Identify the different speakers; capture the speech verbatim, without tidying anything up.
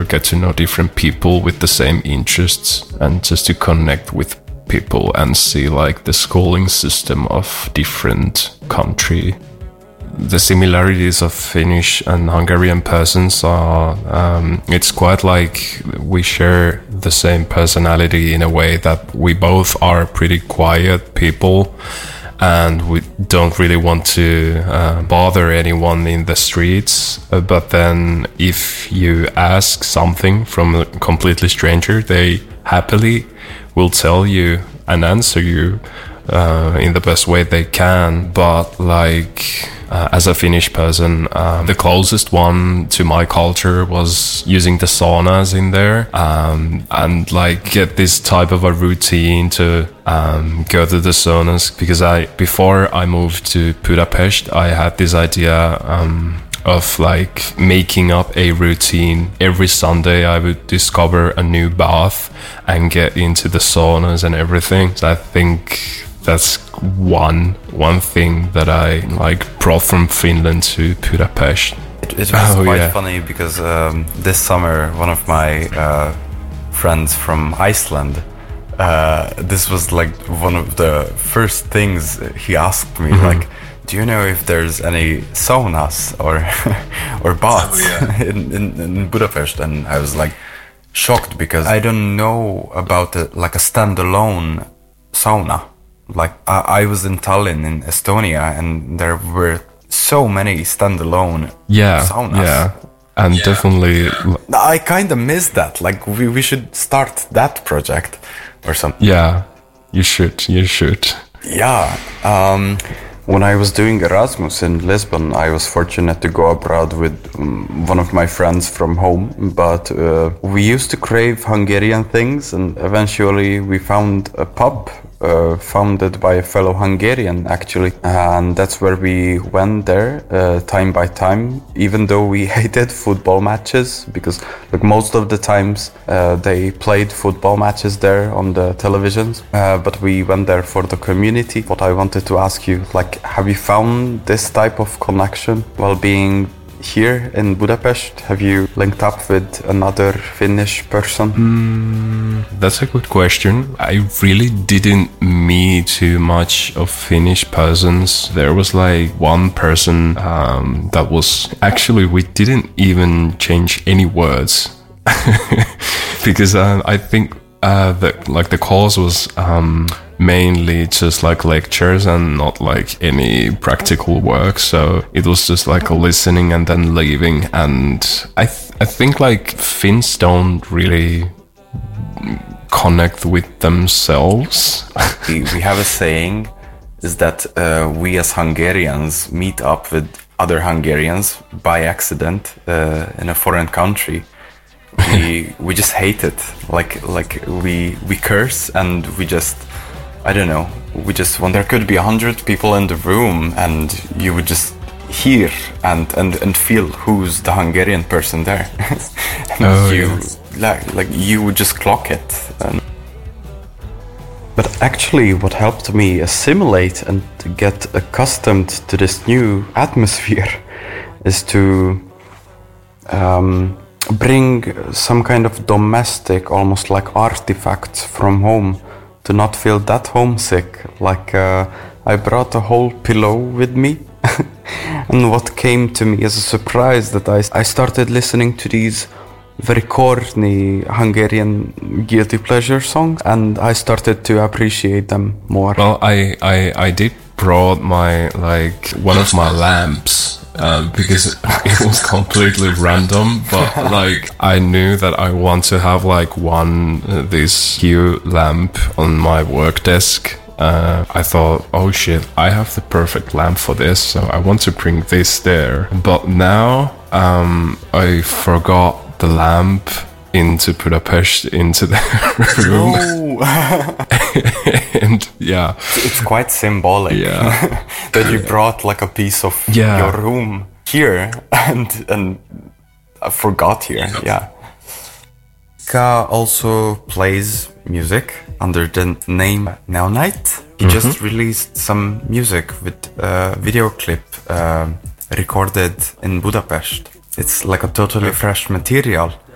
Speaker 1: get to know different people with the same interests and just to connect with people and see like the schooling system of different country. The similarities of Finnish and Hungarian persons are, um, it's quite like we share the same personality in a way that we both are pretty quiet people and we don't really want to uh, bother anyone in the streets. Uh, but then if you ask something from a completely stranger, they happily will tell you and answer you uh, in the best way they can. But like uh, as a Finnish person, um, the closest one to my culture was using the saunas in there, um, and like get this type of a routine to um, go to the saunas, because I before I moved to Budapest, I had this idea um, of like making up a routine. Every Sunday I would discover a new bath and get into the saunas and everything. So I think that's one one thing that I like brought from Finland to Budapest.
Speaker 2: It, it was
Speaker 1: oh,
Speaker 2: quite
Speaker 1: yeah.
Speaker 2: funny because um, this summer one of my uh, friends from Iceland, uh, this was like one of the first things he asked me, mm-hmm. like, do you know if there's any saunas or or baths oh, yeah. in, in, in Budapest? And I was like shocked because I don't know about a, like a standalone sauna. Like I, I was in Tallinn in Estonia and there were so many standalone
Speaker 1: yeah,
Speaker 2: saunas.
Speaker 1: Yeah, and yeah. definitely.
Speaker 2: I kind of miss that. Like we, we should start that project or something.
Speaker 1: Yeah, you should, you should.
Speaker 2: Yeah. Um, When I was doing Erasmus in Lisbon, I was fortunate to go abroad with um, one of my friends from home, but uh, we used to crave Hungarian things, and eventually we found a pub uh, founded by a fellow Hungarian, actually, and that's where we went there uh, time by time, even though we hated football matches, because like most of the times uh, they played football matches there on the televisions, uh, but we went there for the community. What I wanted to ask you, like, have you found this type of connection while being here in Budapest? Have you linked up with another Finnish person?
Speaker 1: Mm, that's a good question. I really didn't meet too much of Finnish persons. There was like one person um, that was actually, we didn't even change any words because uh, I think uh, that like the course was um, mainly just like lectures and not like any practical work, so it was just like listening and then leaving. And I th- I think like Finns don't really connect with themselves.
Speaker 2: we, we have a saying is that uh, we as Hungarians meet up with other Hungarians by accident uh, in a foreign country. We we just hate it. Like like we we curse and we just, I don't know, we just, when there could be a hundred people in the room and you would just hear and, and, and feel who's the Hungarian person there. and
Speaker 1: oh,
Speaker 2: you,
Speaker 1: yes.
Speaker 2: like, like you would just clock it. And but actually what helped me assimilate and to get accustomed to this new atmosphere is to um, bring some kind of domestic, almost like artifacts from home, to not feel that homesick. Like uh, I brought a whole pillow with me and what came to me as a surprise that I, I started listening to these very corny Hungarian guilty pleasure songs and I started to appreciate them more.
Speaker 1: Well, I, I, I did brought my like one of my lamps Uh, because it was completely random, but like I knew that I want to have like one uh, this Hue lamp on my work desk. Uh, I thought, oh shit, I have the perfect lamp for this, so I want to bring this there. But now um, I forgot the lamp into Budapest, into the room.
Speaker 2: No.
Speaker 1: And yeah,
Speaker 2: it's quite symbolic.
Speaker 1: Yeah.
Speaker 2: That you brought like a piece of
Speaker 1: yeah.
Speaker 2: your room here and and I forgot here. Yeah. Ka also plays music under the name Neonight. He mm-hmm. just released some music with a video clip uh, recorded in Budapest. It's like a totally fresh material.